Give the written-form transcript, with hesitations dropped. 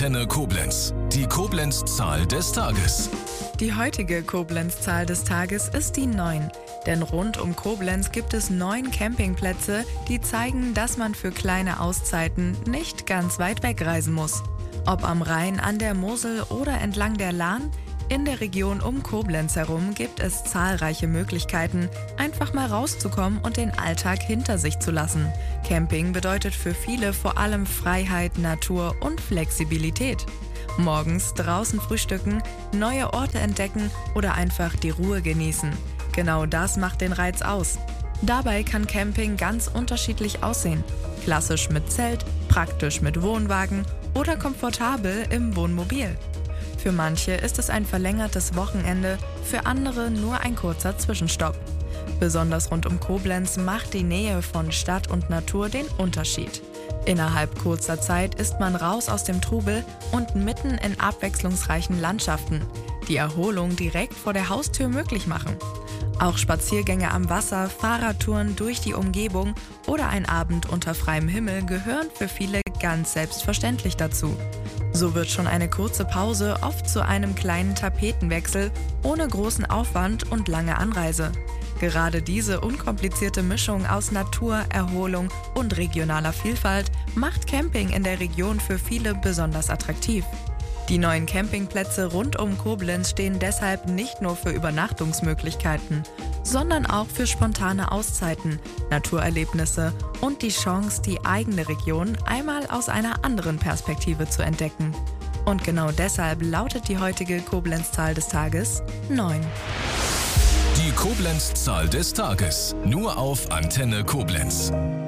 Antenne Koblenz. Die Koblenz-Zahl des Tages. Die heutige Koblenz-Zahl des Tages ist die 9. Denn rund um Koblenz gibt es 9 Campingplätze, die zeigen, dass man für kleine Auszeiten nicht ganz weit wegreisen muss. Ob am Rhein, an der Mosel oder entlang der Lahn, in der Region um Koblenz herum gibt es zahlreiche Möglichkeiten, einfach mal rauszukommen und den Alltag hinter sich zu lassen. Camping bedeutet für viele vor allem Freiheit, Natur und Flexibilität. Morgens draußen frühstücken, neue Orte entdecken oder einfach die Ruhe genießen. Genau das macht den Reiz aus. Dabei kann Camping ganz unterschiedlich aussehen. Klassisch mit Zelt, praktisch mit Wohnwagen oder komfortabel im Wohnmobil. Für manche ist es ein verlängertes Wochenende, für andere nur ein kurzer Zwischenstopp. Besonders rund um Koblenz macht die Nähe von Stadt und Natur den Unterschied. Innerhalb kurzer Zeit ist man raus aus dem Trubel und mitten in abwechslungsreichen Landschaften, die Erholung direkt vor der Haustür möglich machen. Auch Spaziergänge am Wasser, Fahrradtouren durch die Umgebung oder ein Abend unter freiem Himmel gehören für viele ganz selbstverständlich dazu. So wird schon eine kurze Pause oft zu einem kleinen Tapetenwechsel ohne großen Aufwand und lange Anreise. Gerade diese unkomplizierte Mischung aus Natur, Erholung und regionaler Vielfalt macht Camping in der Region für viele besonders attraktiv. Die neuen Campingplätze rund um Koblenz stehen deshalb nicht nur für Übernachtungsmöglichkeiten, sondern auch für spontane Auszeiten, Naturerlebnisse und die Chance, die eigene Region einmal aus einer anderen Perspektive zu entdecken. Und genau deshalb lautet die heutige Koblenz-Zahl des Tages 9. Die Koblenz-Zahl des Tages. Nur auf Antenne Koblenz.